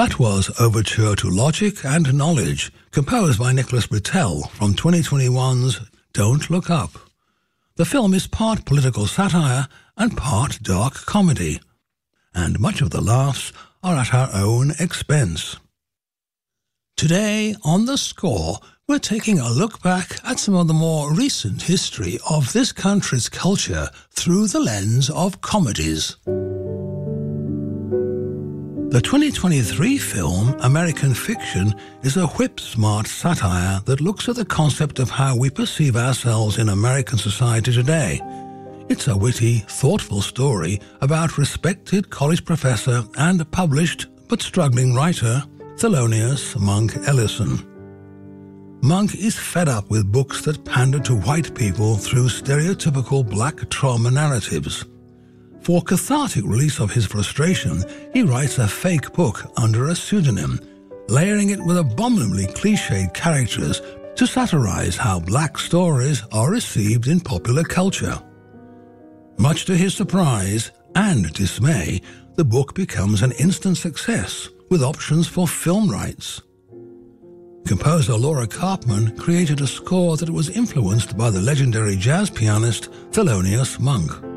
That was Overture to Logic and Knowledge, composed by Nicholas Britell from 2021's Don't Look Up. The film is part political satire and part dark comedy, and much of the laughs are at our own expense. Today, on The Score, we're taking a look back at some of the more recent history of this country's culture through the lens of comedies. The 2023 film American Fiction is a whip-smart satire that looks at the concept of how we perceive ourselves in American society today. It's a witty, thoughtful story about respected college professor and published but struggling writer Thelonious Monk Ellison. Monk is fed up with books that pander to white people through stereotypical black trauma narratives. For cathartic release of his frustration, he writes a fake book under a pseudonym, layering it with abominably cliched characters to satirize how black stories are received in popular culture. Much to his surprise and dismay, the book becomes an instant success with options for film rights. Composer Laura Karpman created a score that was influenced by the legendary jazz pianist Thelonious Monk.